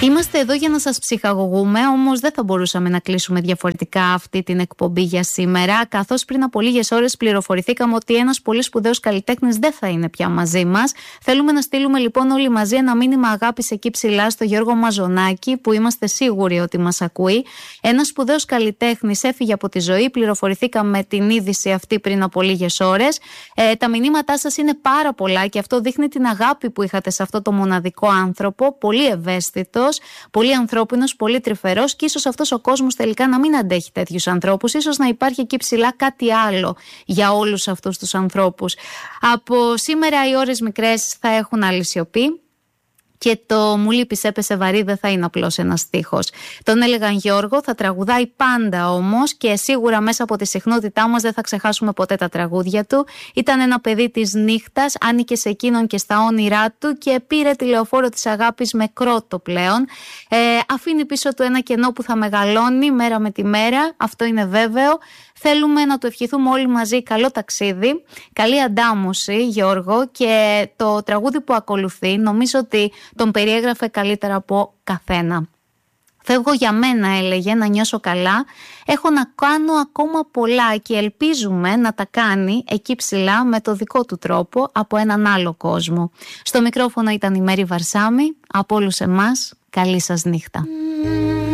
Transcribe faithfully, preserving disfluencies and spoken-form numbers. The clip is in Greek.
Είμαστε εδώ για να σας ψυχαγωγούμε, όμως δεν θα μπορούσαμε να κλείσουμε διαφορετικά αυτή την εκπομπή για σήμερα, καθώς πριν από λίγες ώρες πληροφορηθήκαμε ότι ένας πολύ σπουδαίος καλλιτέχνης δεν θα είναι πια μαζί μας. Θέλουμε να στείλουμε λοιπόν όλοι μαζί ένα μήνυμα αγάπης εκεί ψηλά στο Γιώργο Μαζονάκη, που είμαστε σίγουροι ότι μας ακούει. Ένας σπουδαίος καλλιτέχνης έφυγε από τη ζωή, πληροφορηθήκαμε την είδηση αυτή πριν από λίγες ώρες. Ε, τα μηνύματά σας είναι πάρα πολλά και αυτό δείχνει την αγάπη που είχατε σε αυτό το μοναδικό άνθρωπο, πολύ ευαίσθητο. Πολύ ανθρώπινος, πολύ τρυφερός, και ίσως αυτός ο κόσμος τελικά να μην αντέχει τέτοιους ανθρώπους. Ίσως να υπάρχει εκεί ψηλά κάτι άλλο για όλους αυτούς τους ανθρώπους. Από σήμερα οι ώρες μικρές θα έχουν άλλη σιωπή. Και το «Μου λείπεις έπεσε βαρύ» δεν θα είναι απλώς ένας στίχος. Τον έλεγαν Γιώργο, θα τραγουδάει πάντα όμως, και σίγουρα μέσα από τη συχνότητά μας δεν θα ξεχάσουμε ποτέ τα τραγούδια του. Ήταν ένα παιδί της νύχτας, άνοικε σε εκείνον και στα όνειρά του και πήρε τη λεωφόρο της αγάπης με κρότο πλέον. Ε, αφήνει πίσω του ένα κενό που θα μεγαλώνει μέρα με τη μέρα, αυτό είναι βέβαιο. Θέλουμε να του ευχηθούμε όλοι μαζί καλό ταξίδι, καλή αντάμωση Γιώργο, και το τραγούδι που ακολουθεί νομίζω ότι τον περιέγραφε καλύτερα από καθένα. Φεύγω για μένα, έλεγε, να νιώσω καλά. Έχω να κάνω ακόμα πολλά και ελπίζουμε να τα κάνει εκεί ψηλά με το δικό του τρόπο από έναν άλλο κόσμο. Στο μικρόφωνο ήταν η Μέρη Βαρσάμη. Από όλους εμάς, καλή σας νύχτα.